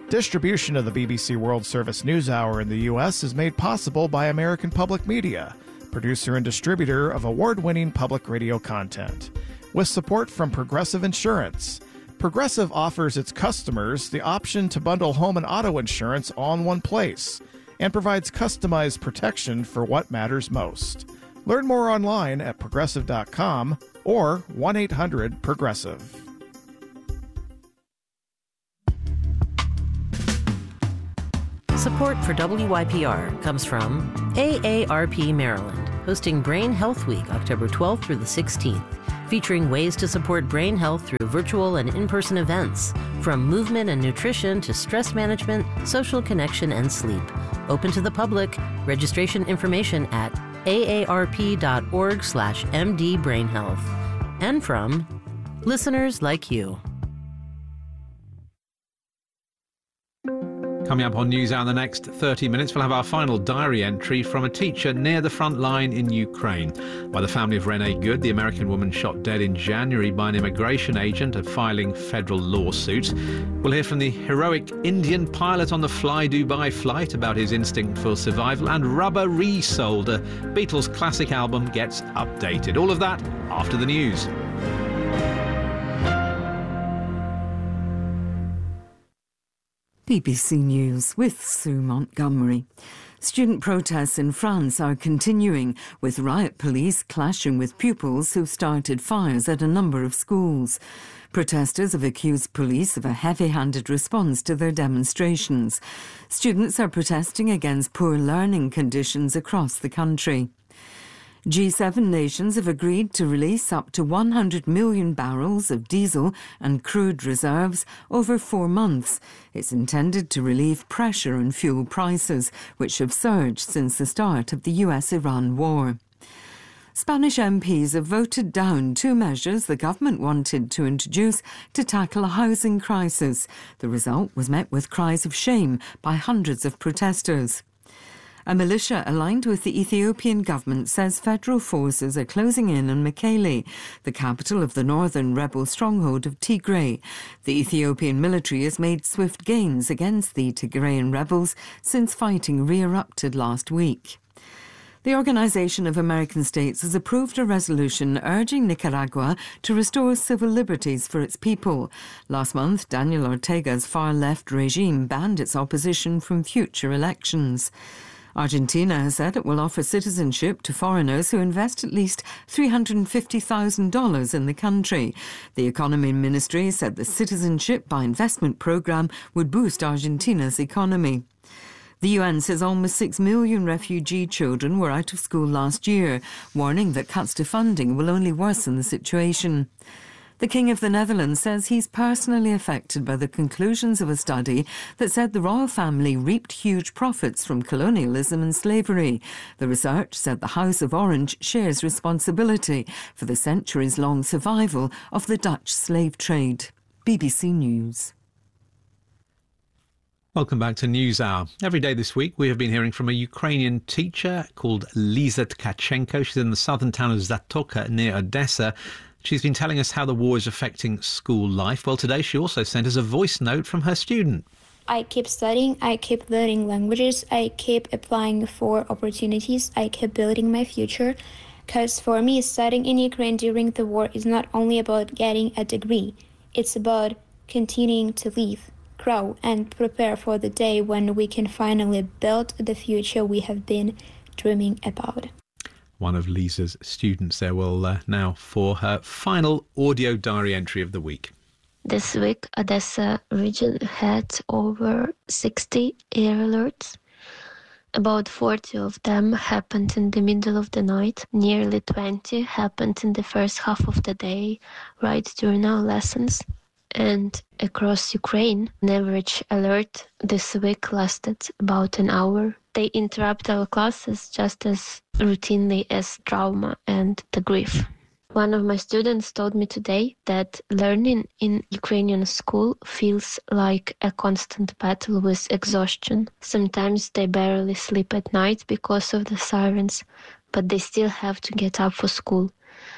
Distribution of the BBC World Service NewsHour in the U.S. is made possible by American Public Media, producer and distributor of award-winning public radio content. With support from Progressive Insurance. Progressive offers its customers the option to bundle home and auto insurance all in one place and provides customized protection for what matters most. Learn more online at progressive.com or 1-800-PROGRESSIVE. Support for WYPR comes from AARP Maryland, hosting Brain Health Week October 12th through the 16th, featuring ways to support brain health through virtual and in-person events, from movement and nutrition to stress management, social connection, and sleep. Open to the public. Registration information at aarp.org/mdbrainhealth. And from listeners like you. Coming up on NewsHour in the next 30 minutes, we'll have our final diary entry from a teacher near the front line in Ukraine. By the family of Renee Good, the American woman shot dead in January by an immigration agent filing federal lawsuit. We'll hear from the heroic Indian pilot on the Fly Dubai flight about his instinct for survival, and Rubber Resold, a Beatles classic album, gets updated. All of that after the news. BBC News with Sue Montgomery. Student protests in France are continuing, with riot police clashing with pupils who've started fires at a number of schools. Protesters have accused police of a heavy-handed response to their demonstrations. Students are protesting against poor learning conditions across the country. G7 nations have agreed to release up to 100 million barrels of diesel and crude reserves over 4 months. It's intended to relieve pressure on fuel prices, which have surged since the start of the US-Iran war. Spanish MPs have voted down 2 measures the government wanted to introduce to tackle a housing crisis. The result was met with cries of shame by hundreds of protesters. A militia aligned with the Ethiopian government says federal forces are closing in on Mekele, the capital of the northern rebel stronghold of Tigray. The Ethiopian military has made swift gains against the Tigrayan rebels since fighting re-erupted last week. The Organization of American States has approved a resolution urging Nicaragua to restore civil liberties for its people. Last month, Daniel Ortega's far-left regime banned its opposition from future elections. Argentina has said it will offer citizenship to foreigners who invest at least $350,000 in the country. The Economy Ministry said the Citizenship by Investment programme would boost Argentina's economy. The UN says almost 6 million refugee children were out of school last year, warning that cuts to funding will only worsen the situation. The King of the Netherlands says he's personally affected by the conclusions of a study that said the royal family reaped huge profits from colonialism and slavery. The research said the House of Orange shares responsibility for the centuries-long survival of the Dutch slave trade. BBC News. Welcome back to NewsHour. Every day this week we have been hearing from a Ukrainian teacher called Liza Tkachenko. She's in the southern town of Zatoka near Odessa. She's been telling us how the war is affecting school life. Well, today she also sent us a voice note from her student. I keep studying, I keep learning languages, I keep applying for opportunities, I keep building my future. Because for me, studying in Ukraine during the war is not only about getting a degree, it's about continuing to live, grow, and prepare for the day when we can finally build the future we have been dreaming about. One of Lisa's students there. Well, now for her final audio diary entry of the week. This week, Odessa region had over 60 air alerts. About 40 of them happened in the middle of the night. Nearly 20 happened in the first half of the day, right during our lessons. And across Ukraine, an average alert this week lasted about an hour. They interrupt our classes just as routinely as trauma and the grief. One of my students told me today that learning in Ukrainian school feels like a constant battle with exhaustion. Sometimes they barely sleep at night because of the sirens, but they still have to get up for school.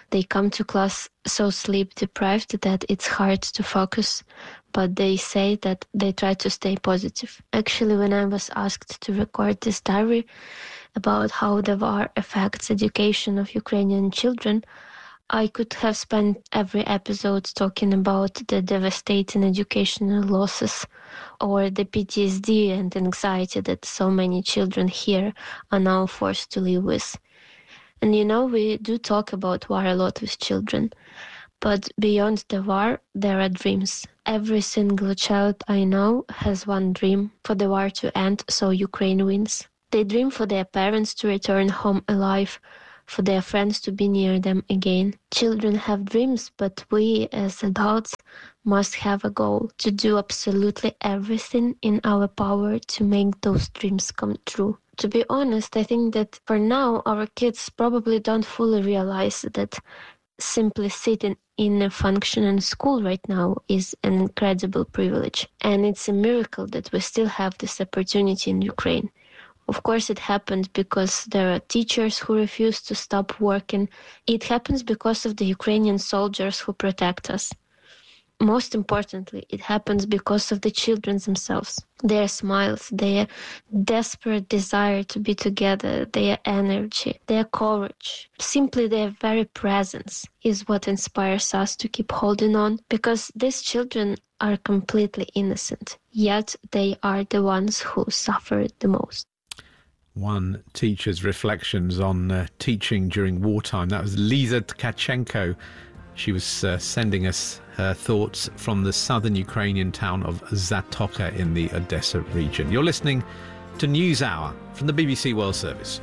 They come to class so sleep deprived that it's hard to focus, but they say that they try to stay positive. Actually, when I was asked to record this diary about how the war affects education of Ukrainian children, I could have spent every episode talking about the devastating educational losses or the PTSD and anxiety that so many children here are now forced to live with. And we do talk about war a lot with children. But beyond the war, there are dreams. Every single child I know has one dream: for the war to end so Ukraine wins. They dream for their parents to return home alive, for their friends to be near them again. Children have dreams, but we as adults must have a goal to do absolutely everything in our power to make those dreams come true. To be honest, I think that for now our kids probably don't fully realize that simply sitting in a functioning school right now is an incredible privilege. And it's a miracle that we still have this opportunity in Ukraine. Of course, it happened because there are teachers who refuse to stop working. It happens because of the Ukrainian soldiers who protect us. Most importantly, it happens because of the children themselves. Their smiles, their desperate desire to be together, their energy, their courage, simply their very presence is what inspires us to keep holding on, because these children are completely innocent, yet they are the ones who suffer the most. One teacher's reflections on teaching during wartime. That was Liza Tkachenko. She was sending us her thoughts from the southern Ukrainian town of Zatoka in the Odessa region. You're listening to News Hour from the BBC World Service.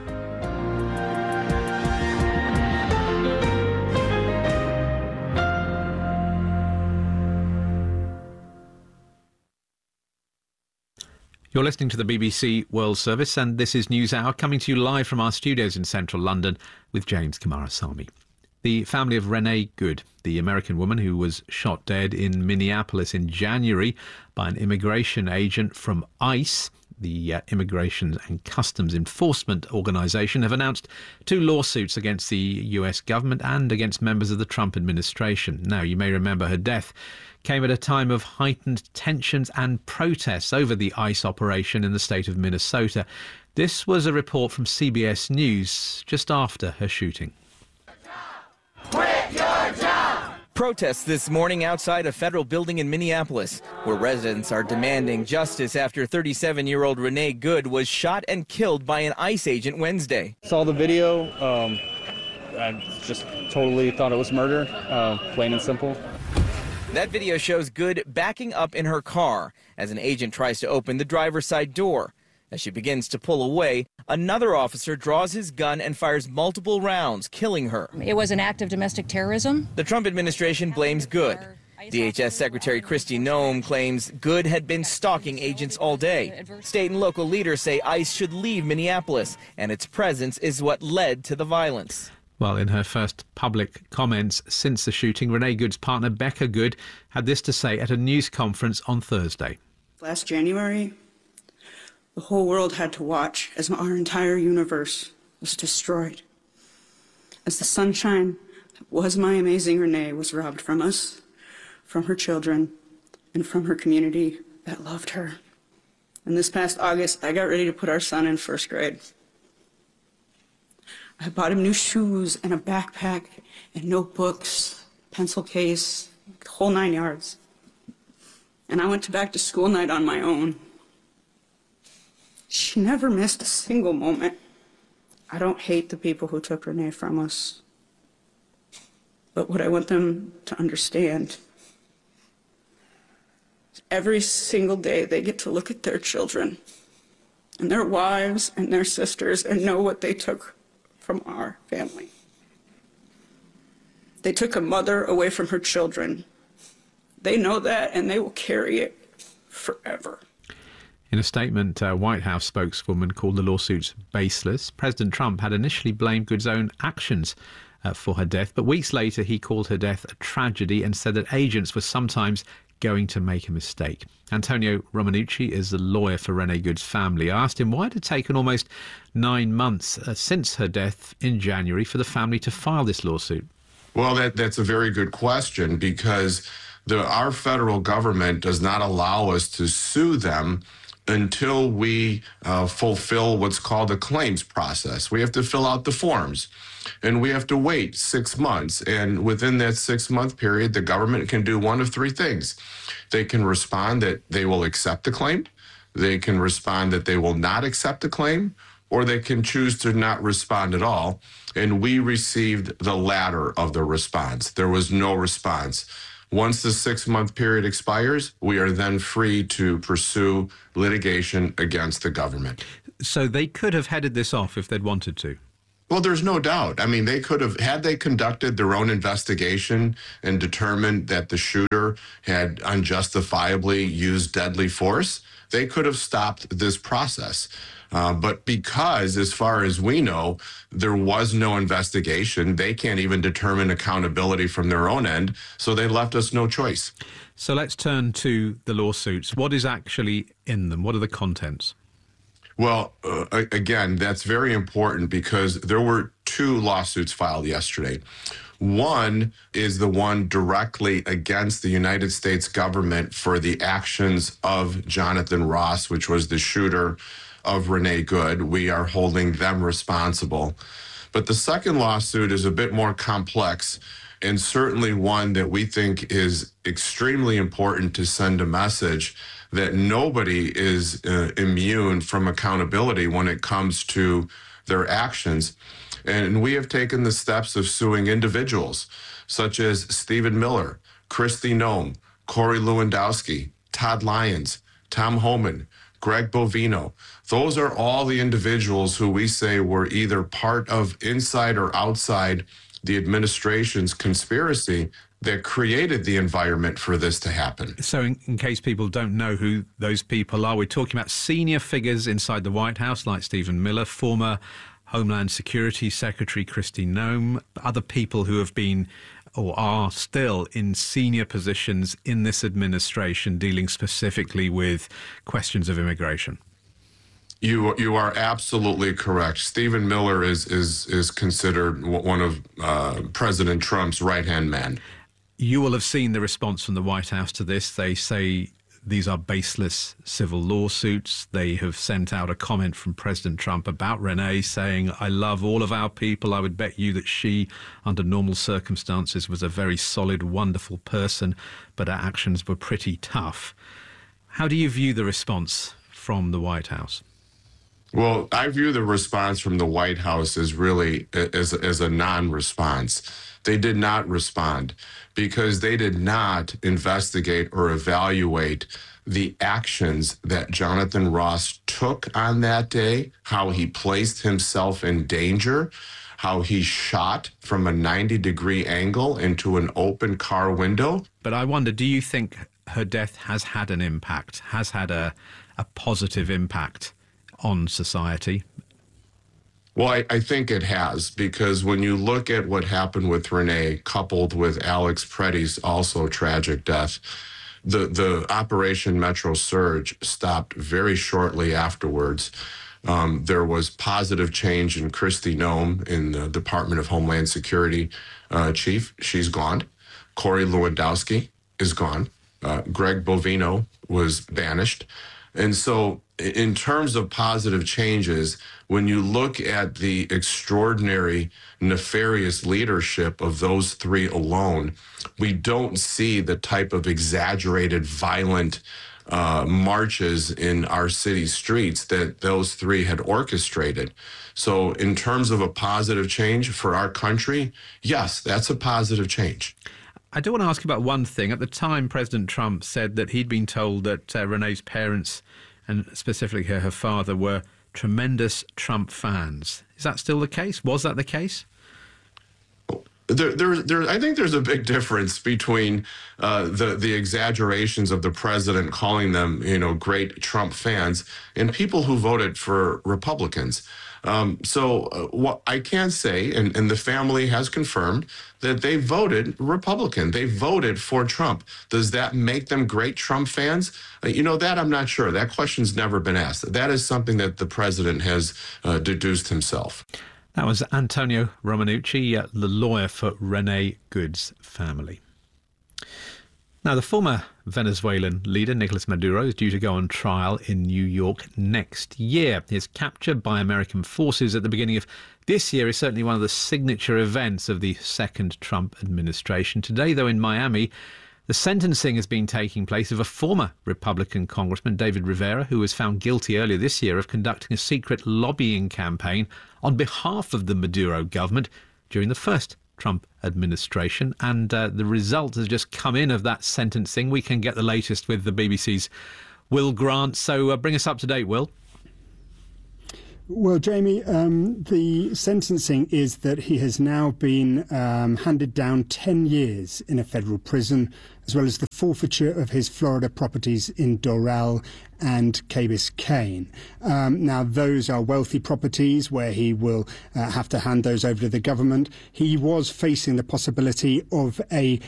You're listening to the BBC World Service, and this is News Hour, coming to you live from our studios in central London with James Kamarasamy. The family of Renee Good, the American woman who was shot dead in Minneapolis in January by an immigration agent from ICE, the Immigration and Customs Enforcement Organization, have announced 2 lawsuits against the US government and against members of the Trump administration. Now, you may remember her death came at a time of heightened tensions and protests over the ICE operation in the state of Minnesota. This was a report from CBS News just after her shooting. Quit your job! Protests this morning outside a federal building in Minneapolis, where residents are demanding justice after 37-year-old Renee Good was shot and killed by an ICE agent Wednesday. Saw the video. I just totally thought it was murder, plain and simple. That video shows Good backing up in her car as an agent tries to open the driver's side door. As she begins to pull away, another officer draws his gun and fires multiple rounds, killing her. It was an act of domestic terrorism. The Trump administration blames Good. DHS Secretary Kristi Noem claims Good had been stalking agents all day. State and local leaders say ICE should leave Minneapolis, and its presence is what led to the violence. Well, in her first public comments since the shooting, Renee Good's partner, Becca Good, had this to say at a news conference on Thursday. Last January, the whole world had to watch as our entire universe was destroyed. As the sunshine that was my amazing Renee was robbed from us, from her children, and from her community that loved her. And this past August, I got ready to put our son in first grade. I bought him new shoes and a backpack and notebooks, pencil case, the whole 9 yards. And I went to back to school night on my own. She never missed a single moment. I don't hate the people who took Renee from us. But what I want them to understand is every single day they get to look at their children and their wives and their sisters and know what they took from our family. They took a mother away from her children. They know that, and they will carry it forever. In a statement, a White House spokeswoman called the lawsuits baseless. President Trump had initially blamed Good's own actions for her death, but weeks later he called her death a tragedy and said that agents were sometimes going to make a mistake. Antonio Romanucci is the lawyer for Renee Good's family. I asked him why it had taken almost 9 months since her death in January for the family to file this lawsuit. Well, that's a very good question, because our federal government does not allow us to sue them until we fulfill what's called a claims process. We have to fill out the forms, and we have to wait 6 months. And within that 6-month period, the government can do one of three things. They can respond that they will accept the claim, they can respond that they will not accept the claim, or they can choose to not respond at all. And we received the latter of the response. There was no response. Once the 6-month period expires, we are then free to pursue litigation against the government. So they could have headed this off if they'd wanted to? Well, there's no doubt. I mean, they could have, had they conducted their own investigation and determined that the shooter had unjustifiably used deadly force, they could have stopped this process. But because, as far as we know, there was no investigation, they can't even determine accountability from their own end, so they left us no choice. So let's turn to the lawsuits. What is actually in them? What are the contents? Well, again, that's very important because there were 2 lawsuits filed yesterday. One is the one directly against the United States government for the actions of Jonathan Ross, which was the shooter of Renee Good. We are holding them responsible. But the second lawsuit is a bit more complex, and certainly one that we think is extremely important to send a message that nobody is immune from accountability when it comes to their actions. And we have taken the steps of suing individuals such as Stephen Miller, Kristi Noem, Corey Lewandowski, Todd Lyons, Tom Homan, Greg Bovino. Those are all the individuals who we say were either part of inside or outside the administration's conspiracy that created the environment for this to happen. So in case people don't know who those people are, we're talking about senior figures inside the White House like Stephen Miller, former Homeland Security Secretary Kristi Noem, other people who have been or are still in senior positions in this administration dealing specifically with questions of immigration. You are absolutely correct. Stephen Miller is considered one of President Trump's right-hand man. You will have seen the response from the White House to this. They say these are baseless civil lawsuits. They have sent out a comment from President Trump about Renee saying, "I love all of our people. I would bet you that she, under normal circumstances, was a very solid, wonderful person, but her actions were pretty tough." How do you view the response from the White House? Well, I view the response from the White House as really as a non-response. They did not respond because they did not investigate or evaluate the actions that Jonathan Ross took on that day, how he placed himself in danger, how he shot from a 90-degree angle into an open car window. But I wonder, do you think her death has had an impact, has had a positive impact on society? Well, I think it has, because when you look at what happened with Renee, coupled with Alex Preddy's also tragic death, the Operation Metro Surge stopped very shortly afterwards. There was positive change in Kristi Noem in the Department of Homeland Security chief. She's gone. Corey Lewandowski is gone. Greg Bovino was banished. And so in terms of positive changes, when you look at the extraordinary, nefarious leadership of those 3 alone, we don't see the type of exaggerated, violent marches in our city's streets that those 3 had orchestrated. So in terms of a positive change for our country, yes, that's a positive change. I do want to ask you about one thing. At the time, President Trump said that he'd been told that Renee's parents, and specifically her father, were tremendous Trump fans. Is that still the case? Was that the case? I think there's a big difference between the exaggerations of the president calling them, great Trump fans, and people who voted for Republicans. What I can say, and the family has confirmed, that they voted Republican. They voted for Trump. Does that make them great Trump fans? That I'm not sure. That question's never been asked. That is something that the president has deduced himself. That was Antonio Romanucci, the lawyer for Renee Good's family. Now, the former Venezuelan leader, Nicolas Maduro, is due to go on trial in New York next year. His capture by American forces at the beginning of this year is certainly one of the signature events of the second Trump administration. Today, though, in Miami, the sentencing has been taking place of a former Republican Congressman, David Rivera, who was found guilty earlier this year of conducting a secret lobbying campaign on behalf of the Maduro government during the first Trump administration. And the result has just come in of that sentencing. We can get the latest with the BBC's Will Grant. So bring us up to date, Will. Well, Jamie, the sentencing is that he has now been handed down 10 years in a federal prison, as well as the forfeiture of his Florida properties in Doral and Key Biscayne. Now, those are wealthy properties where he will have to hand those over to the government. He was facing the possibility of a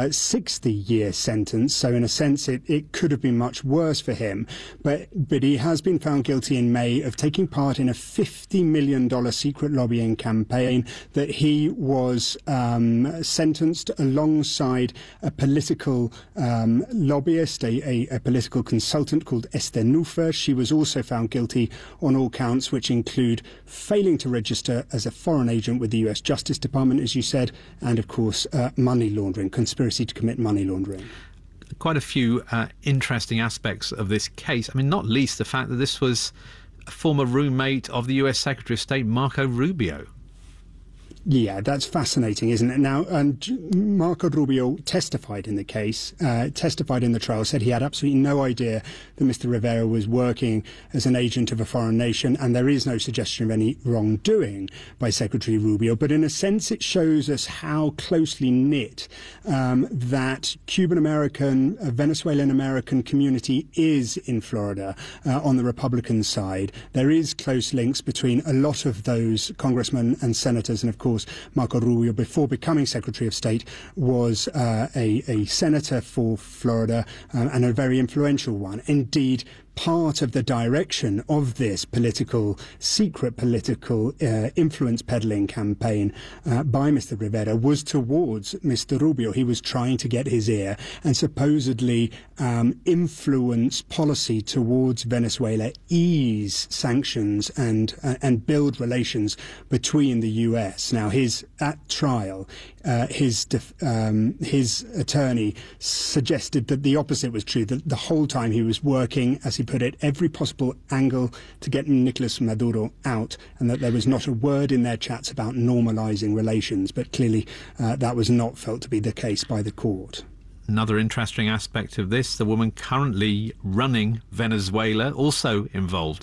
60-year sentence, so in a sense it could have been much worse for him. But he has been found guilty in May of taking part in a $50 million secret lobbying campaign that he was sentenced alongside a political lobbyist, a political consultant called Esther Nufer. She was also found guilty on all counts, which include failing to register as a foreign agent with the US Justice Department, as you said, and of course money laundering, conspiracy to commit money laundering. Quite a few interesting aspects of this case. I mean, not least the fact that this was a former roommate of the US Secretary of State, Marco Rubio. Yeah, that's fascinating, isn't it? Now, Marco Rubio testified in the case, testified in the trial, said he had absolutely no idea that Mr. Rivera was working as an agent of a foreign nation, and there is no suggestion of any wrongdoing by Secretary Rubio. But in a sense, it shows us how closely knit that Cuban-American, Venezuelan-American community is in Florida on the Republican side. There is close links between a lot of those congressmen and senators, and of course, Marco Rubio, before becoming Secretary of State, was a senator for Florida and a very influential one. Indeed, part of the direction of this secret political influence peddling campaign by Mr. Rivera was towards Mr. Rubio. He was trying to get his ear and supposedly influence policy towards Venezuela, ease sanctions and build relations between the US. Now, at trial, his attorney suggested that the opposite was true, that the whole time he was working, as he put it, every possible angle to get Nicolas Maduro out, and that there was not a word in their chats about normalizing relations. But clearly that was not felt to be the case by the court. Another interesting aspect of this, the woman currently running Venezuela also involved.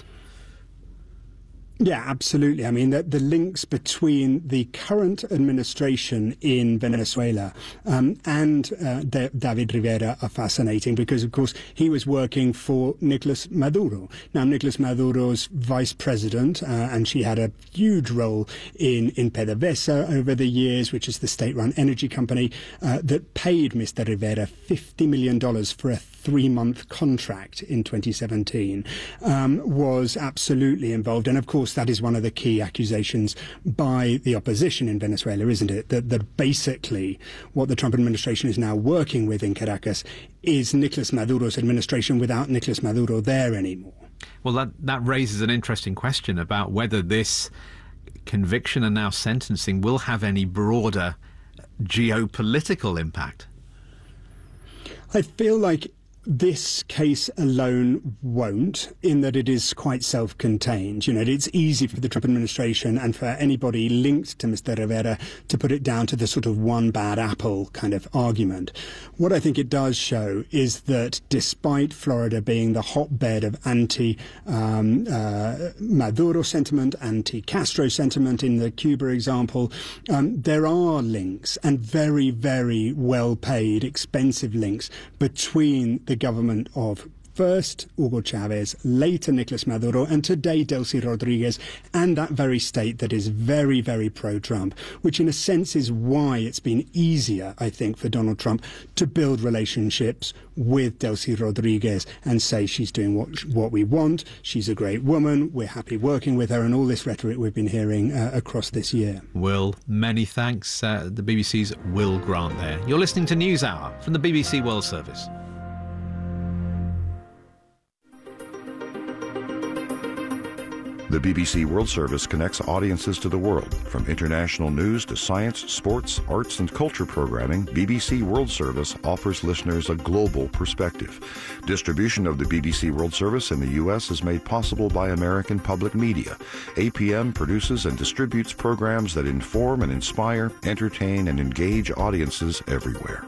Yeah, absolutely. I mean, the links between the current administration in Venezuela and David Rivera are fascinating because, of course, he was working for Nicolas Maduro. Now, Nicolas Maduro's vice president, and she had a huge role in PDVSA over the years, which is the state-run energy company that paid Mr. Rivera $50 million for a 3-month contract in 2017, was absolutely involved. And of course, that is one of the key accusations by the opposition in Venezuela, isn't it? That basically what the Trump administration is now working with in Caracas is Nicolas Maduro's administration without Nicolas Maduro there anymore. Well, that raises an interesting question about whether this conviction and now sentencing will have any broader geopolitical impact. I feel like this case alone won't, in that it is quite self-contained. You know, it's easy for the Trump administration and for anybody linked to Mr. Rivera to put it down to the sort of one bad apple kind of argument. What I think it does show is that despite Florida being the hotbed of anti-Maduro sentiment, anti-Castro sentiment in the Cuba example, there are links, and very, very well-paid, expensive links between the government of First, Hugo Chavez, later Nicolas Maduro, and today Delcy Rodriguez, and that very state that is very, very pro-Trump, which in a sense is why it's been easier, I think, for Donald Trump to build relationships with Delcy Rodriguez and say she's doing what we want, she's a great woman, we're happy working with her, and all this rhetoric we've been hearing across this year. Will, many thanks. The BBC's Will Grant there. You're listening to NewsHour from the BBC World Service. The BBC World Service connects audiences to the world. From international news to science, sports, arts, and culture programming, BBC World Service offers listeners a global perspective. Distribution of the BBC World Service in the U.S. is made possible by American Public Media. APM produces and distributes programs that inform and inspire, entertain, and engage audiences everywhere.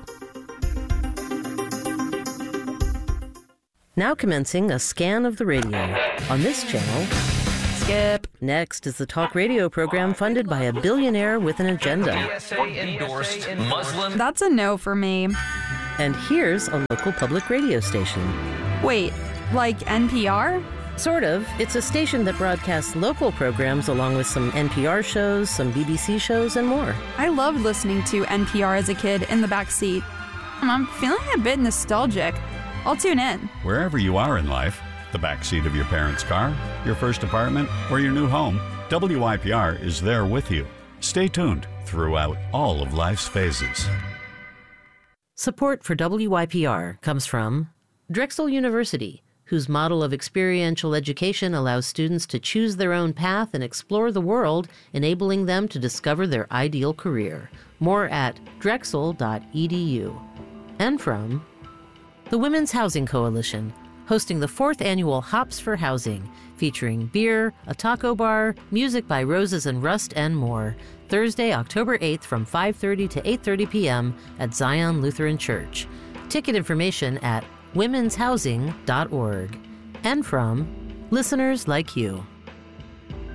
Now commencing a scan of the radio. On this channel, skip. Next is the talk radio program funded by a billionaire with an agenda. DSA-endorsed Muslim. That's a no for me. And here's a local public radio station. Wait, like NPR? Sort of. It's a station that broadcasts local programs along with some NPR shows, some BBC shows, and more. I loved listening to NPR as a kid in the back seat. I'm feeling a bit nostalgic. I'll tune in. Wherever you are in life, the backseat of your parents' car, your first apartment, or your new home, WYPR is there with you. Stay tuned throughout all of life's phases. Support for WYPR comes from Drexel University, whose model of experiential education allows students to choose their own path and explore the world, enabling them to discover their ideal career. More at drexel.edu. And from the Women's Housing Coalition, hosting the 4th annual Hops for Housing, featuring beer, a taco bar, music by Roses and Rust, and more. Thursday, October 8th from 5:30 to 8:30 p.m. at Zion Lutheran Church. Ticket information at womenshousing.org. And from listeners like you.